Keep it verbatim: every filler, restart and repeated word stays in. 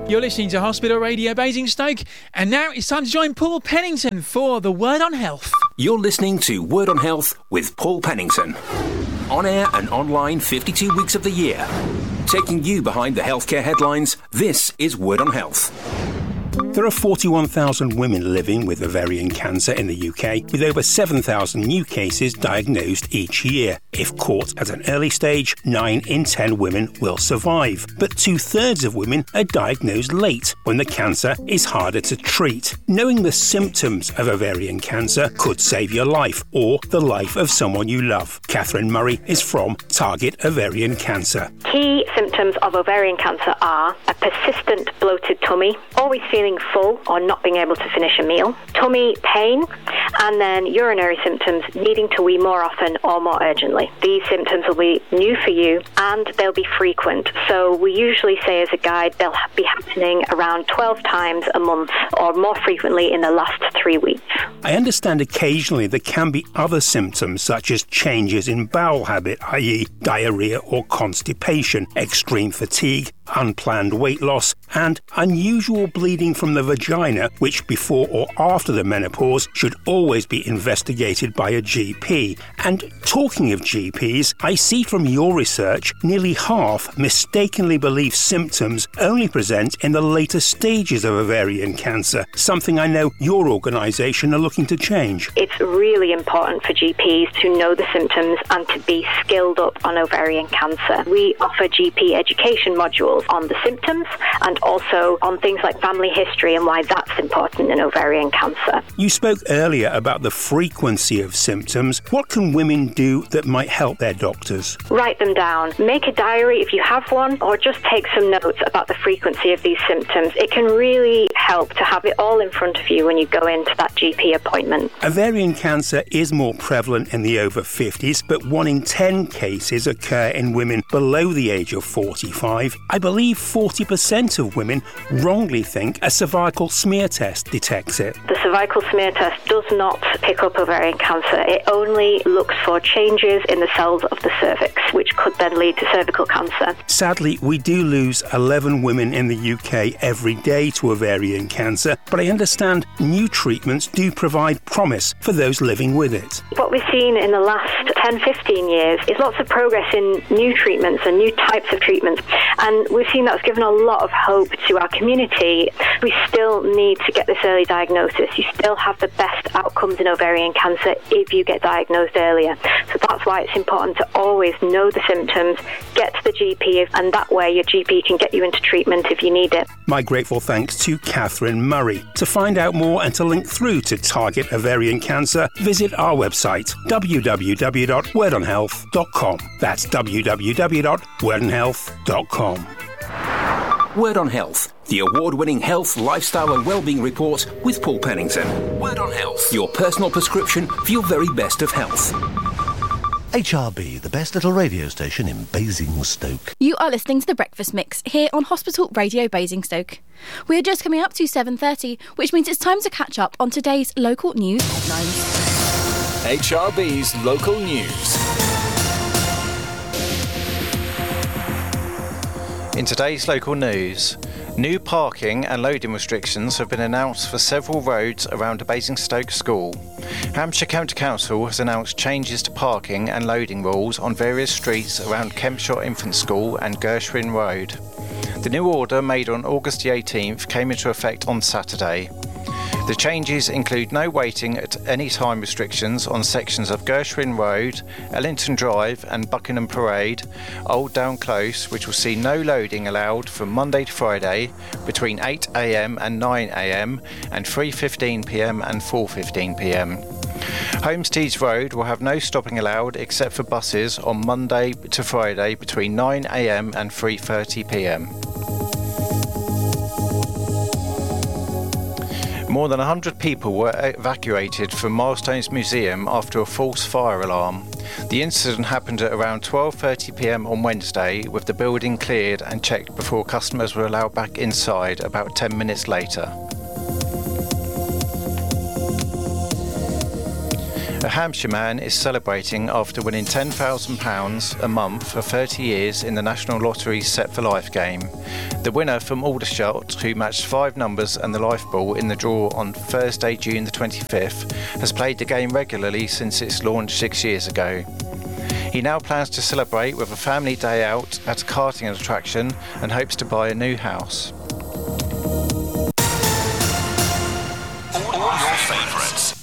You're listening to Hospital Radio Basingstoke, and now it's time to join Paul Pennington for the Word on Health. You're listening to Word on Health with Paul Pennington. On air and online fifty-two weeks of the year. Taking you behind the healthcare headlines, this is Word on Health. There are forty-one thousand women living with ovarian cancer in the U K, with over seven thousand new cases diagnosed each year. If caught at an early stage, nine in ten women will survive. But two-thirds of women are diagnosed late, when the cancer is harder to treat. Knowing the symptoms of ovarian cancer could save your life, or the life of someone you love. Catherine Murray is from Target Ovarian Cancer. Key symptoms of ovarian cancer are a persistent bloated tummy, always feeling full or not being able to finish a meal, tummy pain, and then urinary symptoms, needing to wee more often or more urgently. These symptoms will be new for you and they'll be frequent. So we usually say as a guide they'll be happening around twelve times a month or more frequently in the last three weeks. I understand occasionally there can be other symptoms such as changes in bowel habit, that is diarrhea or constipation, extreme fatigue, unplanned weight loss, and unusual bleeding from the vagina, which before or after the menopause should always be investigated by a G P. And talking of G Ps, I see from your research nearly half mistakenly believe symptoms only present in the later stages of ovarian cancer, something I know your organisation are looking to change. It's really important for G Ps to know the symptoms and to be skilled up on ovarian cancer. We offer G P education modules on the symptoms and also on things like family history and why that's important in ovarian cancer. You spoke earlier about the frequency of symptoms. What can women do that might help their doctors? Write them down. Make a diary if you have one, or just take some notes about the frequency of these symptoms. It can really help to have it all in front of you when you go into that G P appointment. Ovarian cancer is more prevalent in the over fifties, but one in ten cases occur in women below the age of forty-five. I believe forty percent of women wrongly think a cervical smear test detects it. The cervical smear test does not pick up ovarian cancer. It only looks for changes in the cells of the cervix, which could then lead to cervical cancer. Sadly, we do lose eleven women in the U K every day to ovarian cancer, but I understand new treatments do provide promise for those living with it. What we've seen in the last ten, fifteen years is lots of progress in new treatments and new types of treatments, and we've seen that's given a lot of hope to our community. We still need to get this early diagnosis. You still have the best outcomes in ovarian cancer if you get diagnosed earlier. So that's why it's important to always know the symptoms, get to the G P, and that way your G P can get you into treatment if you need it. My grateful thanks to Catherine Murray. To find out more and to link through to Target Ovarian Cancer, visit our website w w w dot word on health dot com. That's w w w dot word on health dot com. Word on Health, the award-winning health, lifestyle and wellbeing report with Paul Pennington. Word on Health, your personal prescription for your very best of health. H R B, the best little radio station in Basingstoke. You are listening to The Breakfast Mix here on Hospital Radio Basingstoke. We are just coming up to seven thirty, which means it's time to catch up on today's local news headlines. H R B's local news. In today's local news, new parking and loading restrictions have been announced for several roads around a Basingstoke school. Hampshire County Council has announced changes to parking and loading rules on various streets around Kempshire Infant School and Gershwin Road. The new order, made on August the eighteenth, came into effect on Saturday. The changes include no waiting at any time restrictions on sections of Gershwin Road, Ellington Drive and Buckingham Parade, Old Down Close, which will see no loading allowed from Monday to Friday between eight a m and nine a m and three fifteen p m and four fifteen p m. Homesteads Road will have no stopping allowed except for buses on Monday to Friday between nine a m and three thirty p m. More than one hundred people were evacuated from Milestones Museum after a false fire alarm. The incident happened at around twelve thirty p m on Wednesday, with the building cleared and checked before customers were allowed back inside about ten minutes later. A Hampshire man is celebrating after winning ten thousand pounds a month for thirty years in the National Lottery's Set for Life game. The winner from Aldershot, who matched five numbers and the life ball in the draw on Thursday, June the twenty-fifth, has played the game regularly since its launch six years ago. He now plans to celebrate with a family day out at a karting attraction and hopes to buy a new house.